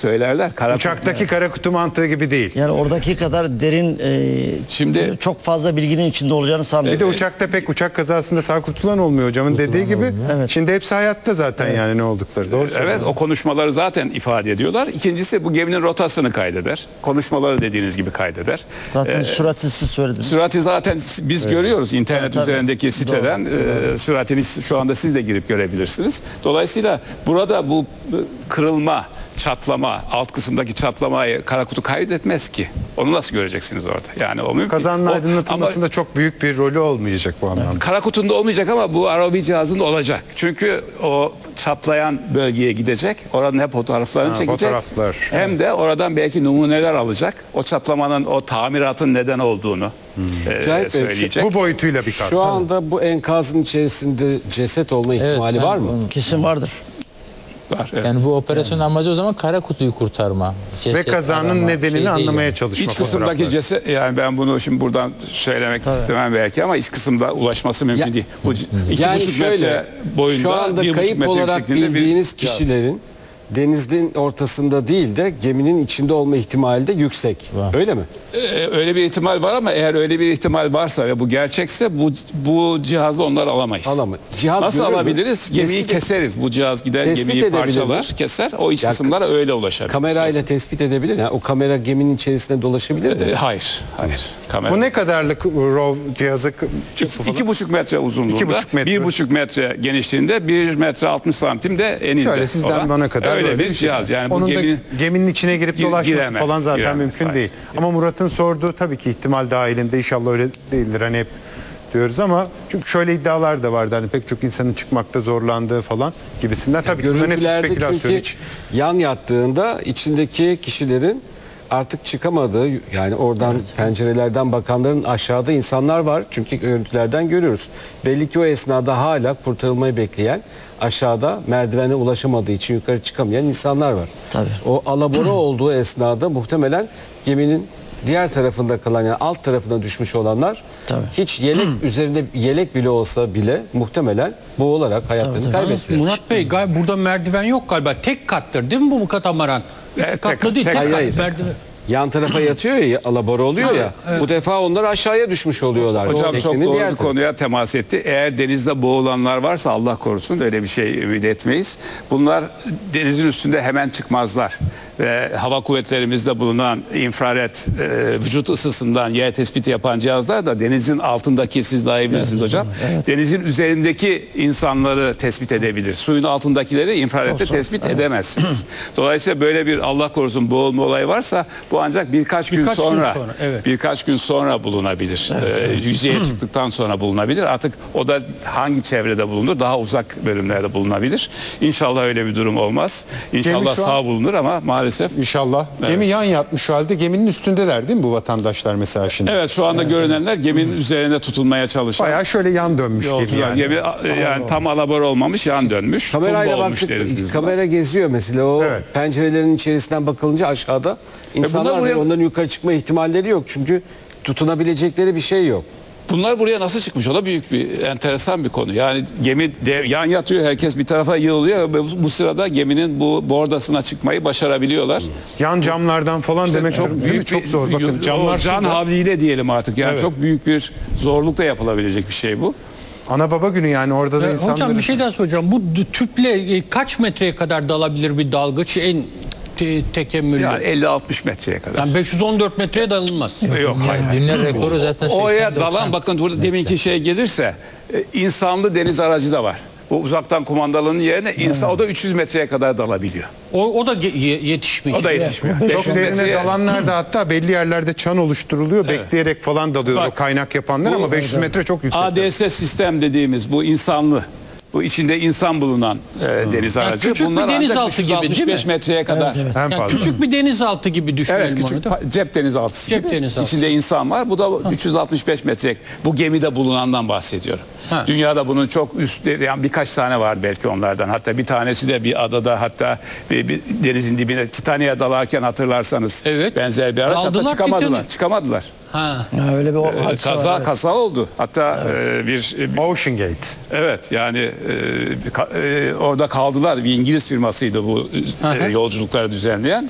söylerler. Uçaktaki kara kutu mantığı gibi değil. Yani oradaki kadar derin Şimdi çok fazla bilginin içinde olacağını sanmıyorum. Bir de uçakta pek uçak kazasında sağ kurtulan olmuyor hocamın dediği gibi. Evet. Şimdi hepsi hayatta zaten yani ne oldukları. Doğru evet, o konuşmaları zaten ifade ediyorlar. İkincisi bu geminin rotasını kaydeder. Konuşmaları dediğiniz gibi kaydeder. Zaten sürati siz söylediniz. Sürati zaten biz görüyoruz internet üzerindeki siteden. Süratini şu anda siz de girip görebilirsiniz. Dolayısıyla burada bu kırılma, çatlama, alt kısımdaki çatlamayı kara kutu kaydetmez ki. Onu nasıl göreceksiniz orada? Yani o mümkün. Kazanın aydınlatılmasında çok büyük bir rolü olmayacak bu anlamda. Kara kutunun olmayacak ama bu ROV cihazında olacak. Çünkü o çatlayan bölgeye gidecek. Oranın hep fotoğraflarını çekecek. Fotoğraflar. Hem de oradan belki numuneler alacak. O çatlamanın, o tamiratın neden olduğunu söyleyecek. Bu boyutuyla bir kart. Şu anda bu enkazın içerisinde ceset olma ihtimali var mı? Kesin vardır. Var, evet. Yani bu operasyonun amacı o zaman kara kutuyu kurtarma. Ve kazanın nedenini anlamaya çalışmak. İç kısımdaki ceset, yani ben bunu şimdi buradan söylemek istemem belki ama iç kısımda ulaşması mümkün değil. Bu 2,5 metre boyunda, şu anda 1,5 kayıp metre olarak yüksekliğinde bildiğiniz kişilerin denizin ortasında değil de geminin içinde olma ihtimali de yüksek. Öyle mi? Öyle bir ihtimal var ama eğer öyle bir ihtimal varsa ve bu gerçekse bu cihazı onlar alamayız. Cihaz nasıl görür mü? alabiliriz? Gemiyi keseriz. Bu cihaz gider gemiyi edebilir parçalar, mi? keser. O iç kısımlara öyle ulaşabilir. Kamerayla tespit edebilir. Yani o kamera geminin içerisinde dolaşabilir mi? Hayır. Kamera. Bu ne kadarlık ROV cihazı? 2,5 metre uzunluğunda, 2,5 metre. 1,5 metre genişliğinde, 1 metre 60 santim de eninde. Şöyle sizden bana kadar öyle bir şey. cihaz. Yani onun bu geminin içine girip dolaşması giremez, falan zaten giremez, mümkün hayır. değil. Ama Murat'ın sorduğu tabii ki ihtimal dahilinde, inşallah öyle değildir hani hep diyoruz ama çünkü şöyle iddialar da vardı hani pek çok insanın çıkmakta zorlandığı falan gibisinden. Tabii bunların hepsi Görüntülerde spekülasyon çünkü hiç. yan yattığında içindeki kişilerin artık çıkamadığı, yani oradan pencerelerden bakanların aşağıda insanlar var. Çünkü görüntülerden görüyoruz. Belli ki o esnada hala kurtarılmayı bekleyen, aşağıda merdivene ulaşamadığı için yukarı çıkamayan insanlar var. Tabii. O alabora olduğu esnada muhtemelen geminin diğer tarafında kalan, yani alt tarafına düşmüş olanlar hiç yelek üzerinde yelek bile olsa bile muhtemelen boğularak hayatlarını kaybettiler. Murat Bey, burada merdiven yok galiba. Tek kattır değil mi bu katamaran? Evet, Katlı değil, tek kat. hayır. Merdiven. Yan tarafa yatıyor ya, alabora oluyor ya. Bu defa onlar aşağıya düşmüş oluyorlar. Hocam çok Teknenin doğru diğer bir konuya temas etti. Eğer denizde boğulanlar varsa Allah korusun, öyle bir şey ümit etmeyiz. Bunlar denizin üstünde hemen çıkmazlar. Ve hava kuvvetlerimizde bulunan infrared vücut ısısından yer tespiti yapan cihazlar da denizin altındaki, siz daha iyi bilirsiniz hocam. Denizin üzerindeki insanları tespit edebilir. Suyun altındakileri infraredde tespit edemezsiniz. Dolayısıyla böyle bir Allah korusun boğulma olayı varsa bu ancak birkaç gün sonra birkaç gün sonra bulunabilir. Yüzeye çıktıktan sonra bulunabilir. Artık o da hangi çevrede bulunur? Daha uzak bölümlerde bulunabilir. İnşallah öyle bir durum olmaz. İnşallah sağ bulunur ama maalesef. İnşallah. Evet. Gemi yan yatmış şu halde. Geminin üstündeler değil mi bu vatandaşlar mesela şimdi? Evet, şu anda görünenler geminin üzerine tutulmaya çalışan. Bayağı şöyle yan dönmüş gibi yani. Gemi yani tam alabora olmamış, yan dönmüş. Kamerayla Tumba olmuş deriz baktık, biz kamera geziyor mesela o pencerelerin içerisinden bakılınca aşağıda insanlar var, onların yukarı çıkma ihtimalleri yok çünkü tutunabilecekleri bir şey yok. Bunlar buraya nasıl çıkmış? O da büyük bir, enteresan bir konu. Yani gemi yan yatıyor, herkes bir tarafa yığılıyor ve bu sırada geminin bu bordasına çıkmayı başarabiliyorlar. Yan camlardan falan İşte demek çok büyük çok zor. Bakın camlar can havliyle diyelim artık. Yani çok büyük bir zorlukla yapılabilecek bir şey bu. Ana baba günü yani orada da insanlar. Hocam bir şey daha soracağım. Bu tüple kaç metreye kadar dalabilir bir dalgıç en tekemmüllü? Yani 50-60 metreye kadar. Yani 514 metreye dalınmaz. Yok, hayır. Dünya rekoru zaten 80-90. Oraya dalan, bakın burada deminki şey gelirse insanlı deniz aracı da var. Bu uzaktan kumandalanın yerine o da 300 metreye kadar dalabiliyor. O da yetişmiyor. O da yetişmiyor. Çok derine dalanlar da hatta belli yerlerde çan oluşturuluyor. Bekleyerek falan dalıyor o kaynak yapanlar ama 500 metre çok yüksek. ADS sistem dediğimiz bu insanlı, bu içinde insan bulunan deniz aracı. Küçük bunlar bir denizaltı gibi değil mi? metreye kadar. Yani küçük bir denizaltı gibi düşünelim Evet, küçük onu. cep denizaltısı Cep gibi. denizaltısı. İçinde insan var. Bu da 365 metre. Bu gemide bulunandan bahsediyorum. Dünyada bunun çok üstleri, yani birkaç tane var belki onlardan. Hatta bir tanesi de bir adada, hatta bir denizin dibine Titanic'e dalarken hatırlarsanız benzer bir araç. Hatta çıkamadılar. Öyle bir kaza oldu. Hatta bir Ocean Gate. Evet, yani orada kaldılar. Bir İngiliz firmasıydı bu yolculukları düzenleyen.